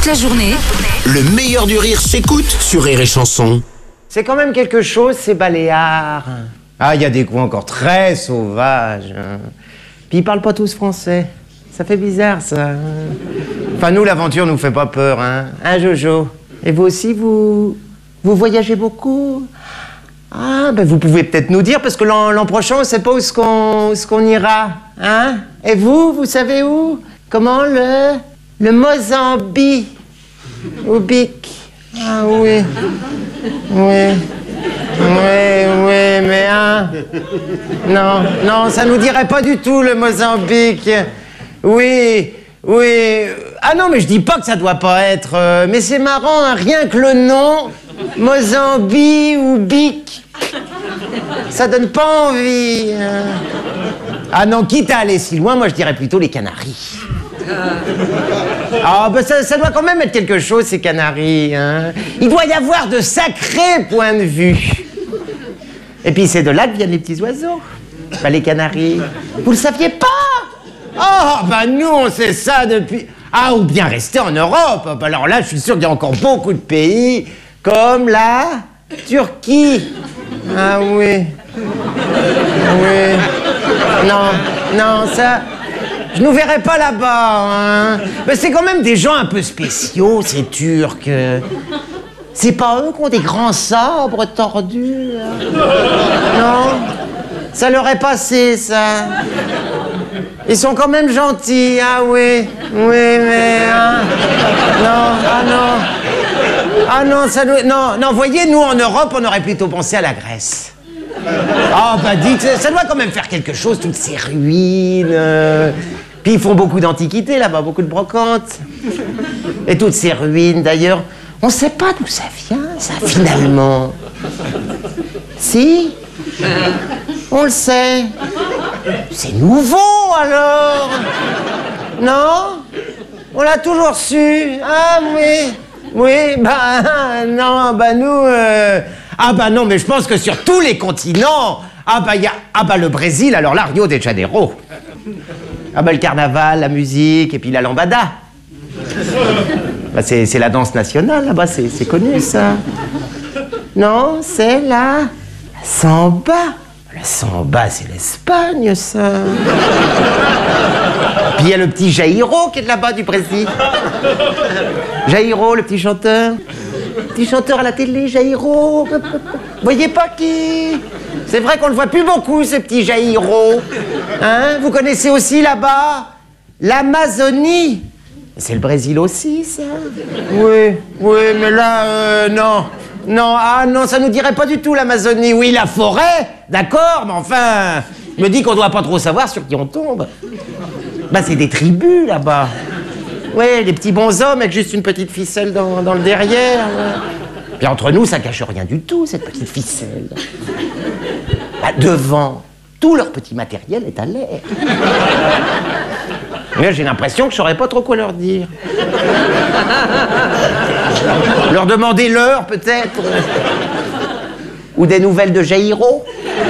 la journée, Le meilleur du rire s'écoute sur Rire et Chanson. C'est quand même quelque chose, ces Baléares. Ah, il y a des coins encore très sauvages. Puis ils parlent pas tous français. Ça fait bizarre, ça. Enfin, nous, l'aventure nous fait pas peur, hein. Hein, Jojo? Et vous aussi, vous voyagez beaucoup? Ah, ben vous pouvez peut-être nous dire, parce que l'an prochain, on sait pas où est-ce qu'on ira, hein? Et vous savez où? Comment le Mozambique? Au Bic. Ah oui. Oui, mais hein. Non, ça nous dirait pas du tout le Mozambique. Oui. Ah non, mais je dis pas que ça doit pas être. Mais c'est marrant, hein, rien que le nom, Mozambique ou Bic, ça donne pas envie. Ah non, quitte à aller si loin, moi je dirais plutôt les Canaries. Ah, ben ça doit quand même être quelque chose, ces Canaries, hein. Il doit y avoir de sacrés points de vue. Et puis c'est de là que viennent les petits oiseaux. Ben, les Canaries. Vous le saviez pas? Oh, ben nous, on sait ça depuis... Ah, ou bien rester en Europe. Ben, alors là, je suis sûr qu'il y a encore beaucoup de pays, comme la Turquie. Ah oui. Non, ça... Je nous verrai pas là-bas, hein. Mais c'est quand même des gens un peu spéciaux, ces Turcs. C'est pas eux qui ont des grands sabres tordus, hein. Non? Ça leur est passé, ça. Ils sont quand même gentils, ah oui, mais... Hein. Non, voyez, nous, en Europe, on aurait plutôt pensé à la Grèce. Ah, bah dites, ça doit quand même faire quelque chose, toutes ces ruines. Puis ils font beaucoup d'antiquités là-bas, beaucoup de brocantes. Et toutes ces ruines, d'ailleurs, on sait pas d'où ça vient, ça, finalement. Si? On le sait. C'est nouveau, alors? Non? On l'a toujours su. Ah, oui, non, nous... Ah bah non, mais je pense que sur tous les continents, il y a le Brésil, alors là, Rio de Janeiro. Ah bah le carnaval, la musique, et puis la lambada. Bah c'est la danse nationale, là-bas, c'est connu, ça. Non, c'est la samba. La samba, c'est l'Espagne, ça. Puis il y a le petit Jairo qui est de là-bas, du Brésil. Jairo, le petit chanteur. Petit chanteur à la télé, Jairo. Vous voyez pas qui? C'est vrai qu'on le voit plus beaucoup, ce petit Jairo. Hein? Vous connaissez aussi là-bas l'Amazonie. C'est le Brésil aussi, ça. Oui, mais là, non. Non, ça nous dirait pas du tout l'Amazonie. Oui, la forêt, d'accord, mais enfin, je me dis qu'on doit pas trop savoir sur qui on tombe. Bah, c'est des tribus, là-bas. Ouais, les petits bonshommes avec juste une petite ficelle dans le derrière. Ouais. Puis entre nous, ça cache rien du tout, cette petite ficelle. Bah, devant, tout leur petit matériel est à l'air. Mais j'ai l'impression que je saurais pas trop quoi leur dire. Leur demander l'heure, peut-être. Ou des nouvelles de Jairo.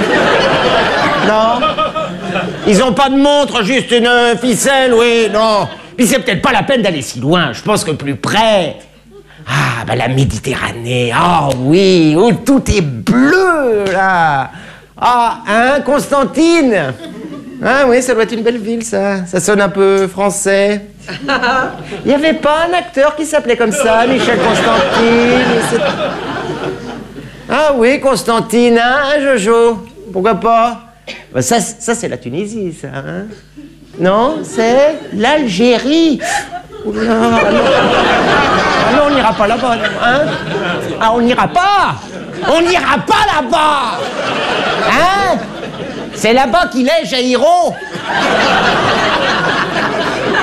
Non. Ils ont pas de montre, juste une ficelle, oui, non. Puis c'est peut-être pas la peine d'aller si loin. Je pense que plus près... Ah, bah la Méditerranée. Ah oui, où tout est bleu, là. Ah, hein, Constantine? Ah oui, ça doit être une belle ville, ça. Ça sonne un peu français. Il n'y avait pas un acteur qui s'appelait comme ça, Michel Constantine. Ah oui, Constantine, hein, Jojo? Pourquoi pas? Bah ça c'est la Tunisie, ça, hein? Non, c'est l'Algérie. Non, on n'ira pas là-bas, hein? Ah, on n'ira pas! On n'ira pas là-bas! Hein? C'est là-bas qu'il est, Jairo!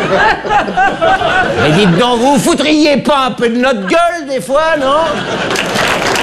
Mais dites donc, vous foutriez pas un peu de notre gueule, des fois, non?